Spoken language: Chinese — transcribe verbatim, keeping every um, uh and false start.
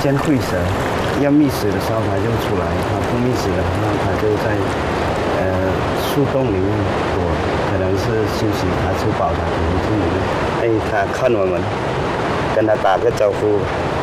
先会蛇，要觅食的时候它就出来，它不觅食的话，它就在呃树洞里面躲，可能是休息，它吃饱了可能进里面。哎，它看我们，跟它打个招呼。